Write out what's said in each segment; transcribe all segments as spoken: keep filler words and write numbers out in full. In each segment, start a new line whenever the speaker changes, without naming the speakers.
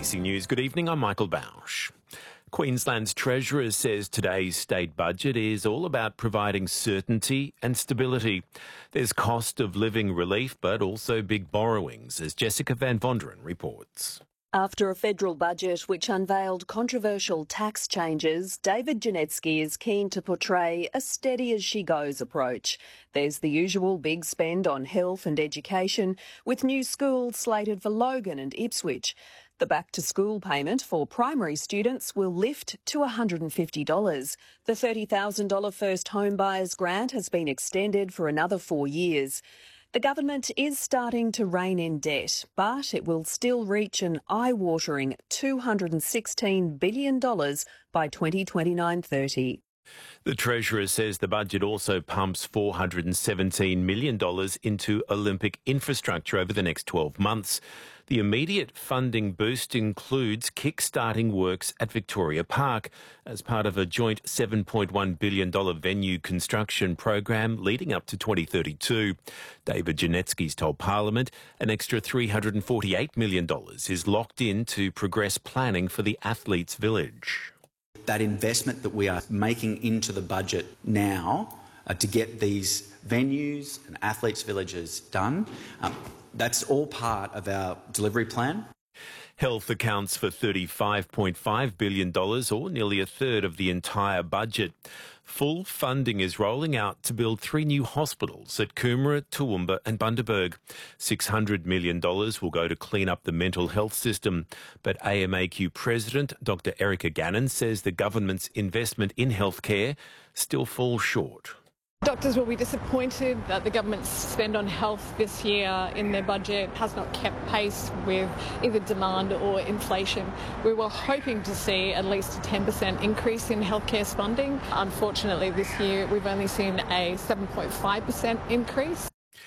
A B C News, good evening, I'm Michael Bausch. Queensland's Treasurer says today's state budget is all about providing certainty and stability. There's cost of living relief, but also big borrowings, as Jessica Van Vonderen reports.
After a federal budget which unveiled controversial tax changes, David Janetsky is keen to portray a steady-as-she-goes approach. There's the usual big spend on health and education, with new schools slated for Logan and Ipswich. The back-to-school payment for primary students will lift to one hundred fifty dollars. The thirty thousand dollars first home buyers grant has been extended for another four years. The government is starting to rein in debt, but it will still reach an eye-watering two hundred sixteen billion dollars by twenty twenty-nine thirty.
The Treasurer says the budget also pumps four hundred seventeen million dollars into Olympic infrastructure over the next twelve months. The immediate funding boost includes kick-starting works at Victoria Park as part of a joint seven point one billion dollars venue construction program leading up to twenty thirty-two. David Janetsky's told Parliament an extra three hundred forty-eight million dollars is locked in to progress planning for the Athletes' Village.
That investment that we are making into the budget now uh, to get these venues and athletes' villages done, um, that's all part of our delivery plan.
Health accounts for thirty-five point five billion dollars, or nearly a third of the entire budget. Full funding is rolling out to build three new hospitals at Coomera, Toowoomba and Bundaberg. six hundred million dollars will go to clean up the mental health system. But A M A Q President Doctor Erica Gannon says the government's investment in healthcare still falls short.
Doctors will be disappointed that the government's spend on health this year in their budget has not kept pace with either demand or inflation. We were hoping to see at least a ten percent increase in healthcare funding. Unfortunately, this year we've only seen a seven point five percent increase.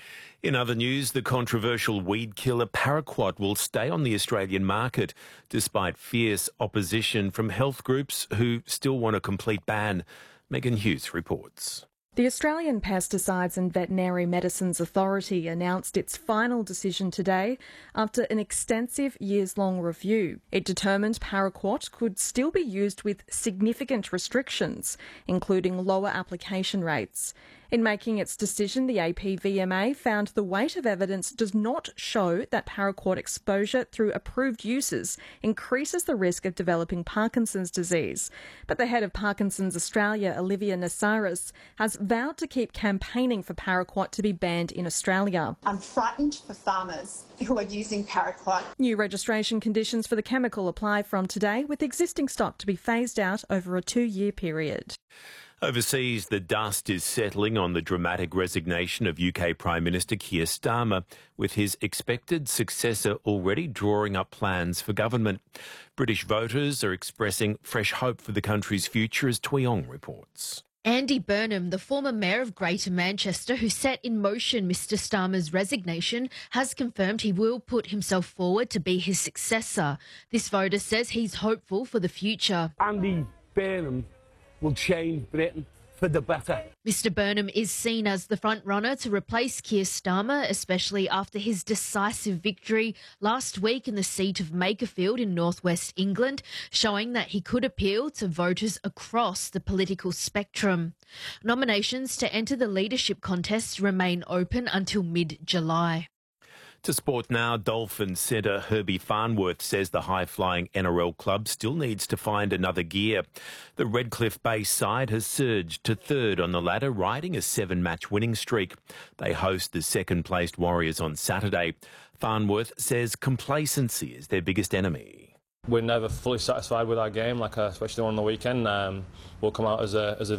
In other news, the controversial weed killer paraquat will stay on the Australian market despite fierce opposition from health groups who still want a complete ban. Megan Hughes reports.
The Australian Pesticides and Veterinary Medicines Authority announced its final decision today after an extensive years-long review. It determined paraquat could still be used with significant restrictions, including lower application rates. In making its decision, the A P V M A found the weight of evidence does not show that paraquat exposure through approved uses increases the risk of developing Parkinson's disease. But the head of Parkinson's Australia, Olivia Nasaris, has vowed to keep campaigning for paraquat to be banned in Australia.
I'm frightened for farmers who are using paraquat.
New registration conditions for the chemical apply from today, with existing stock to be phased out over a two-year period.
Overseas, the dust is settling on the dramatic resignation of U K Prime Minister Keir Starmer, with his expected successor already drawing up plans for government. British voters are expressing fresh hope for the country's future, as Tui Ong reports.
Andy Burnham, the former mayor of Greater Manchester who set in motion Mr Starmer's resignation, has confirmed he will put himself forward to be his successor. This voter says he's hopeful for the future.
Andy Burnham will change Britain for the better.
Mr Burnham is seen as the front-runner to replace Keir Starmer, especially after his decisive victory last week in the seat of Makerfield in northwest England, showing that he could appeal to voters across the political spectrum. Nominations to enter the leadership contest remain open until mid-July.
To sport now, Dolphins centre Herbie Farnworth says the high-flying N R L club still needs to find another gear. The Redcliffe-based side has surged to third on the ladder, riding a seven-match winning streak. They host the second-placed Warriors on Saturday. Farnworth says complacency is their biggest enemy.
We're never fully satisfied with our game, like uh, especially on the weekend. Um, we'll come out as a, as a